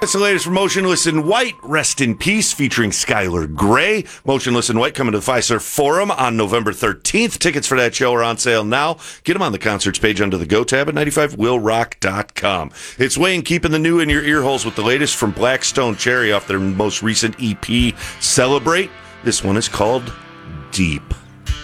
That's the latest from Motionless in White, Rest in Peace, featuring Skylar Grey. Motionless in White coming to the Fiserv Forum on November 13th. Tickets for that show are on sale now. Get them on the concerts page under the Go tab at 95willrock.com. It's Wayne keeping the new in your ear holes with the latest from Black Stone Cherry off their most recent EP, Celebrate. This one is called Deep.